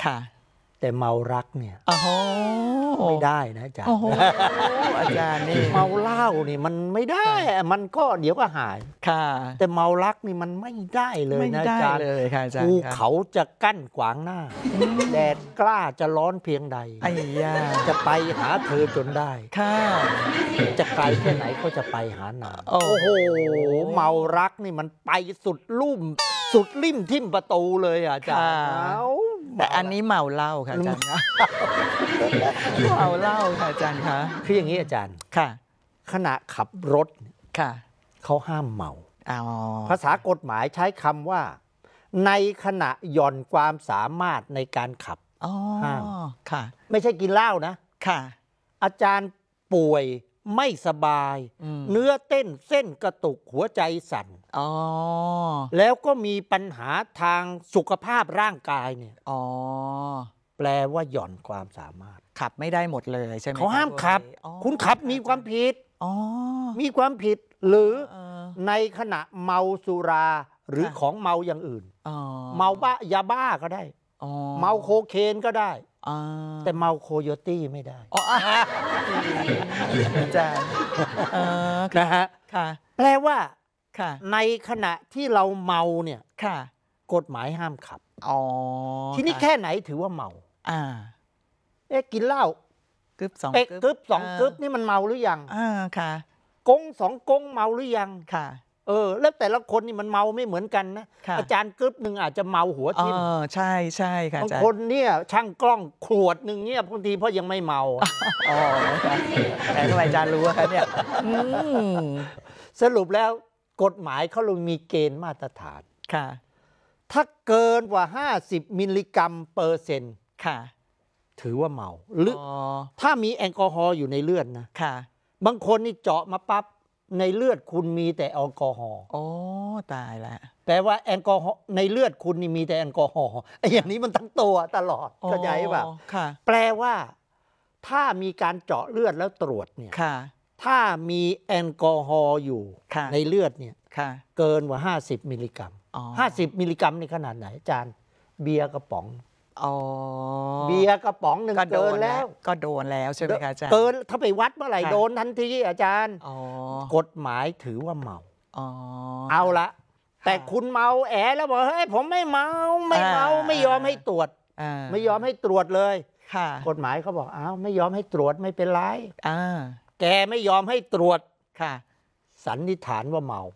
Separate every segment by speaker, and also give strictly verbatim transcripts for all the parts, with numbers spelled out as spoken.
Speaker 1: ค่ะ
Speaker 2: แต่เมารักเนี่ย
Speaker 1: โอ้โห
Speaker 2: ไม่ได้นะอาจารย์
Speaker 1: โอ้โหอาจารย์นี่
Speaker 2: เมาเหล้านี่มันไม่ได้มันก็เดี๋ยวก็หาย
Speaker 1: ค่ะ
Speaker 2: แต่เมารักนี่มันไม่ได้เลยนะอาจารย์
Speaker 1: เลยค่ะอาจารย์
Speaker 2: ภูเขาจะกั้นขวางหน้าแดดกล้าจะร้อนเพียงใด
Speaker 1: ไอ้ยา
Speaker 2: จะไปหาเธอจนได้
Speaker 1: ค่ะ
Speaker 2: จะไกลแค่ไหนก็จะไปหานาง
Speaker 1: โอ้โห
Speaker 2: เมารักนี่มันไปสุดลุ่มสุดลิ่มทิ่มประตูเลยอาจารย์
Speaker 1: แต่อันนี้เมาเหล้าค่ะอาจารย์นะเมาเหล้าค่ะอาจารย์คะ
Speaker 2: คืออย่างนี้อาจารย์
Speaker 1: ค่ะ
Speaker 2: ขณะขับรถ
Speaker 1: ค่ะ
Speaker 2: เขาห้ามเมา
Speaker 1: ภ
Speaker 2: าษากฎหมายใช้คำว่าในขณะหย่อนความสามารถในการขับห้าม
Speaker 1: ค่ะ
Speaker 2: ไม่ใช่กินเหล้านะ
Speaker 1: ค่ะ
Speaker 2: อาจารย์ป่วยไม่สบายเนื้อเต้นเส้นกระตุกหัวใจสั่นแล้วก็มีปัญหาทางสุขภาพร่างกายเนี่ยแปลว่าหย่อนความสามารถ
Speaker 1: ขับไม่ได้หมดเลยใช่ไหม
Speaker 2: เขาห้ามขับคุณขับมีความผิดมีความผิดหรือในขณะเมาสุราหรือของเมาอย่างอื่นเมาบ้ายาบ้าก็ได้เมาโคเคนก็ได้แต่เมาโคโยตี้ไม่ได้
Speaker 1: อาจารย์
Speaker 2: นะฮะแปลว่าในขณะที่เราเมาเนี่ยกฎหมายห้ามขับทีนี้แค่ไหนถือว่าเมาเอ๊ะกินเหล้ากึบสองกึบสองกึบนี่มันเมาหรือยังกงสองกงเมาหรือยังเออแล้วแต่ละคนนี่มันเมาไม่เหมือนกันนะอาจารย์กึบหนึ่งอาจจะเมาหัวทิ่ม
Speaker 1: ใช่ใช่ค่ะ
Speaker 2: บางคนเนี่ยช่างกล้องขวดหนึ่งเนี่ยบางทีเพราะยังไม่เมา
Speaker 1: อ๋อแต่ทำไมอาจารย์รู้คะเนี่ย
Speaker 2: สรุปแล้วกฎหมายเขาลงมีเกณฑ์มาตรฐาน
Speaker 1: ค่ะ
Speaker 2: ถ้าเกินกว่าห้าสิบมิลลิกรัมเปอร์เซ็นต์
Speaker 1: ค่ะ
Speaker 2: ถือว่าเมาหรือถ้ามีแอลกอฮอล์อยู่ในเลือดนะ
Speaker 1: ค่ะ
Speaker 2: บางคนนี่เจาะมาปั๊บในเลือดคุณมีแต่แอลกอฮอล์
Speaker 1: โอ้ตายแล้ว
Speaker 2: แปลว่าแอลกอฮอล์ในเลือดคุณนี่มีแต่แอลกอฮอล์ไอ้อย่างนี้มันทั้งตัวตลอดเข้าใจป่ะแปลว่าถ้ามีการเจาะเลือดแล้วตรวจเนี่ยถ้ามีแอลกอฮอล์อยู่ในเลือดเนี่ยเกินกว่าห้าสิบมิลลิกรัมห้าสิบมิลลิกรัมนี่ขนาดไหนอาจารย์เบียร์กระป๋องเบียร์กระป๋องหนึ่งเกินแล้ว
Speaker 1: ก็โดนแล้วใช่ไหมคะอาจารย์
Speaker 2: เกินถ้าไปวัดเมื่อไหร่โดนทันทีอาจารย์กฎหมายถือว่าเมาเอาละแต่คุณเมาแอแล้วบอกเฮ้ยผมไม่เมาไม่เมาไม่ยอมให้ตรวจไม่ยอมให้ตรวจเลยกฎหมายเขาบอกอ้าวไม่ยอมให้ตรวจไม่เป็นไรแกไม่ยอมให้ตรวจสันนิษฐานว่าเมา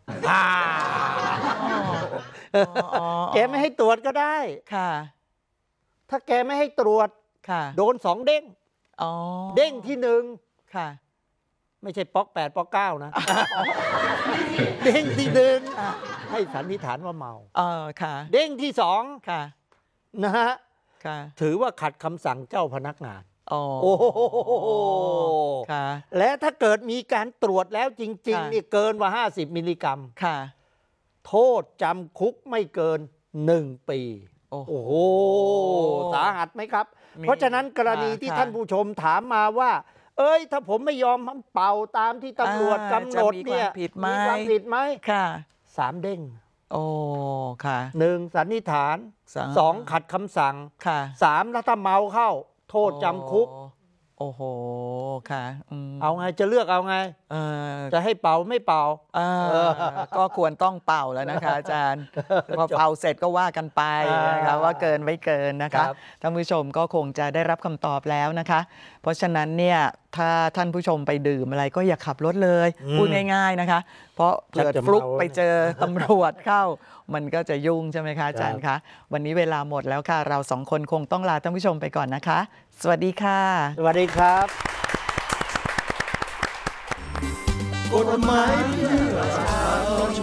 Speaker 2: แกไม่ให้ตรวจก็ได้ถ้าแกไม่ให้ตรวจโดนสองเด้งเด้งที่หนึ่งไม่ใช่ป๊อกแปดป๊อกเก้านะเด้งที่หนึ่งให้สันนิษฐานว่าเมาเด้งที่สองนะฮะถือว่าขัดคำสั่งเจ้าพนักงานโอ้โหและถ้าเกิดมีการตรวจแล้วจริงๆนี่เกินกว่าห้าสิบมิลลิกรัมโทษจำคุกไม่เกินหนึ่งปีโอ้โหสาหัสไหมครับเพราะฉะนั้นกรณีที่ท่านผู้ชมถามมาว่าเอ้ยถ้าผมไม่ยอมเป่าตามที่ตำรวจกำหนดเนี่ยมีความผิดไหม
Speaker 1: ค่ะ
Speaker 2: สามเด้ง
Speaker 1: โอ้ค่ะ
Speaker 2: หนึ่งสันนิษฐานสองขัดคำสั่ง
Speaker 1: ค่ะ
Speaker 2: สามถ้าเมาเข้าโทษจำคุก
Speaker 1: โอ้โหค่ะ
Speaker 2: เอาไงจะเลือกเอาไงจะให้เป่าไม่เป่า
Speaker 1: ก็ควรต้องเป่าแล้วนะคะอาจารย์พอเป่าเสร็จก็ว่ากันไปนะคะว่าเกินไม่เกินนะคะท่านผู้ชมก็คงจะได้รับคำตอบแล้วนะคะเพราะฉะนั้นเนี่ยถ้าท่านผู้ชมไปดื่มอะไรก็อย่าขับรถเลยพูดง่ายๆนะคะเพราะเกิดฟลุกไปเจอตำรวจเข้ามันก็จะยุ่งใช่ไหมคะอาจารย์คะวันนี้เวลาหมดแล้วค่ะเราสองคนคงต้องลาท่านผู้ชมไปก่อนนะคะสวัสดีค่ะ
Speaker 2: สวัสดีครับกฎหมาย